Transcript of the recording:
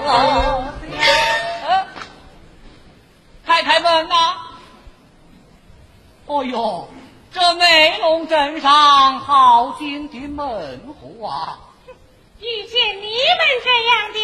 开门呐！哦哟，这梅龙镇上好景的门户啊！ 遇见你们这样的